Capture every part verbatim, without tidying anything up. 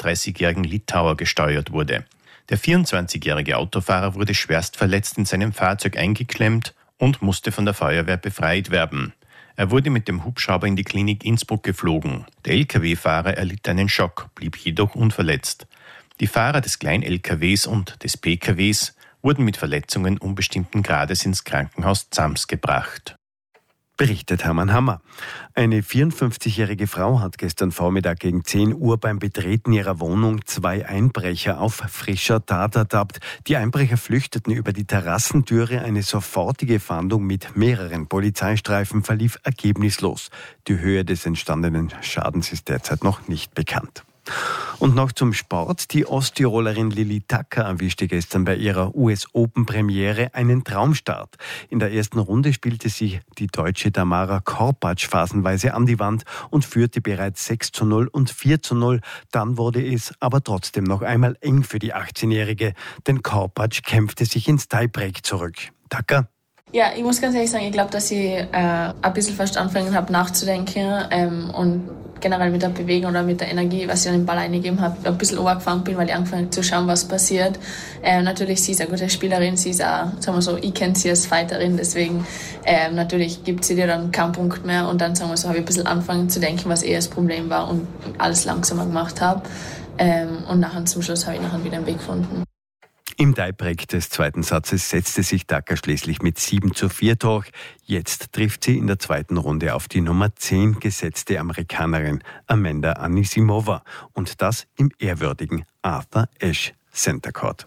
zweiunddreißigjährigen Litauer gesteuert wurde. Der vierundzwanzigjährige Autofahrer wurde schwerst verletzt in seinem Fahrzeug eingeklemmt und musste von der Feuerwehr befreit werden. Er wurde mit dem Hubschrauber in die Klinik Innsbruck geflogen. Der L K W-Fahrer erlitt einen Schock, blieb jedoch unverletzt. Die Fahrer des Klein-L K Ws und des P K Ws wurden mit Verletzungen unbestimmten Grades ins Krankenhaus Zams gebracht. Berichtet Hermann Hammer. Eine vierundfünfzigjährige Frau hat gestern Vormittag gegen zehn Uhr beim Betreten ihrer Wohnung zwei Einbrecher auf frischer Tat ertappt. Die Einbrecher flüchteten über die Terrassentüre. Eine sofortige Fahndung mit mehreren Polizeistreifen verlief ergebnislos. Die Höhe des entstandenen Schadens ist derzeit noch nicht bekannt. Und noch zum Sport. Die Osttirolerin Lilly Tacker erwischte gestern bei ihrer U S-Open-Premiere einen Traumstart. In der ersten Runde spielte sie die deutsche Tamara Korpatsch phasenweise an die Wand und führte bereits sechs zu null und vier zu null. Dann wurde es aber trotzdem noch einmal eng für die achtzehnjährige, denn Korpatsch kämpfte sich ins Tiebreak zurück. Tacker? Ja, ich muss ganz ehrlich sagen, ich glaube, dass ich äh, ein bisschen fast angefangen habe nachzudenken ähm, und generell mit der Bewegung oder mit der Energie, was ich an den Ball eingegeben habe, ein bisschen runtergefahren bin, weil ich angefangen habe zu schauen, was passiert. Ähm, natürlich, sie ist eine gute Spielerin, sie ist auch, sagen wir so, ich kenne sie als Fighterin, deswegen ähm, natürlich gibt sie dir dann keinen Punkt mehr und dann, sagen wir so, habe ich ein bisschen angefangen zu denken, was eher das Problem war und alles langsamer gemacht habe. Ähm, und nachher zum Schluss habe ich nachher wieder einen Weg gefunden. Im Tiebreak des zweiten Satzes setzte sich Tacker schließlich mit sieben zu vier durch. Jetzt trifft sie in der zweiten Runde auf die Nummer zehn gesetzte Amerikanerin Amanda Anisimova. Und das im ehrwürdigen Arthur Ashe Center Court.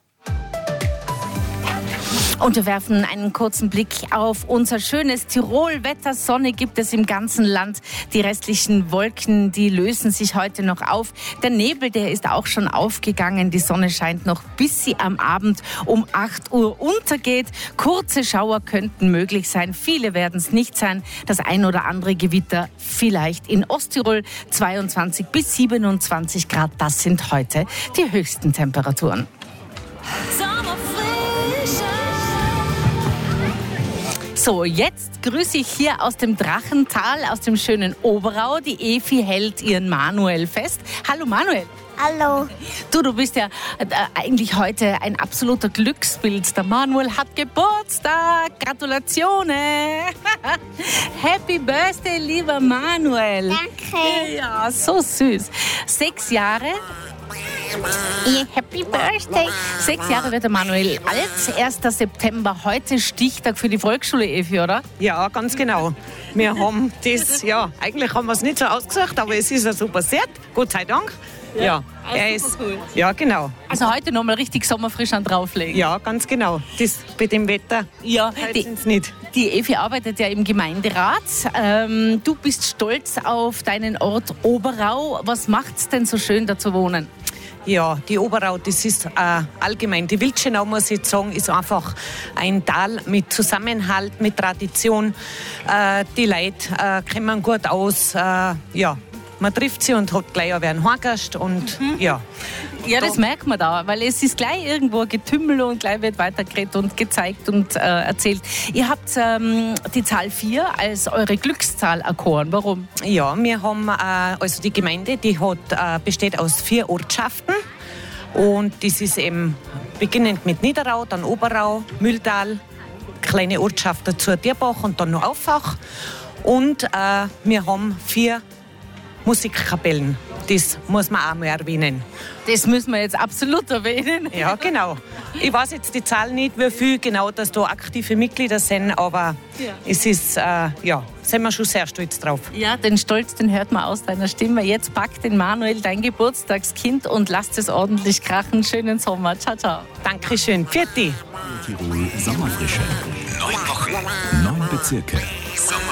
Und wir werfen einen kurzen Blick auf unser schönes Tirol-Wetter. Sonne gibt es im ganzen Land. Die restlichen Wolken, die lösen sich heute noch auf. Der Nebel, der ist auch schon aufgegangen. Die Sonne scheint noch, bis sie am Abend um acht Uhr untergeht. Kurze Schauer könnten möglich sein. Viele werden es nicht sein. Das ein oder andere Gewitter vielleicht in Osttirol. zweiundzwanzig bis siebenundzwanzig Grad, das sind heute die höchsten Temperaturen. So, jetzt grüße ich hier aus dem Drachental, aus dem schönen Oberau. Die Evi hält ihren Manuel fest. Hallo Manuel. Hallo. Du, du bist ja äh, eigentlich heute ein absoluter Glücksbild. Der Manuel hat Geburtstag. Gratulationen. Happy Birthday, lieber Manuel. Danke. Ja, so süß. Sechs Jahre. Happy Birthday. Sechs Jahre wird der Manuel alt. erster September, heute Stichtag für die Volksschule, Evi, oder? Ja, ganz genau. Wir haben das, ja, eigentlich haben wir es nicht so ausgesucht, aber es ist ein super Set, Gott sei Dank. Ja, ja er ist, cool. Ja, genau. Also heute nochmal richtig sommerfrisch an drauflegen. Ja, ganz genau. Das bei dem Wetter ja, die, nicht. Die Evi arbeitet ja im Gemeinderat. Ähm, du bist stolz auf deinen Ort Oberau. Was macht's denn so schön, da zu wohnen? Ja, die Oberau, das ist äh, allgemein. Die Wildschenau, muss ich sagen, ist einfach ein Tal mit Zusammenhalt, mit Tradition. Äh, die Leute äh, kommen gut aus. Äh, ja, man trifft sie und hat gleich einen Heimgast und mhm. ja. Ja, das merkt man da, weil es ist gleich irgendwo ein Getümmel und gleich wird weitergeredet und gezeigt und äh, erzählt. Ihr habt ähm, die Zahl vier als eure Glückszahl erkoren. Warum? Ja, wir haben, äh, also die Gemeinde, die hat, äh, besteht aus vier Ortschaften und das ist eben beginnend mit Niederau, dann Oberau, Mühltal, kleine Ortschaft dazu Dierbach und dann noch Auffach und äh, wir haben vier Musikkapellen. Das muss man auch mal erwähnen. Das müssen wir jetzt absolut erwähnen. Ja, genau. Ich weiß jetzt die Zahl nicht, wie viel genau, dass da aktive Mitglieder sind, aber ja. es ist, äh, ja, sind wir schon sehr stolz drauf. Ja, den Stolz, den hört man aus deiner Stimme. Jetzt pack den Manuel, dein Geburtstagskind, und lasst es ordentlich krachen. Schönen Sommer. Ciao, ciao. Dankeschön. Pfiat dich. Tirol Sommerfrische. Neun Wochen, neun Bezirke. Sommer.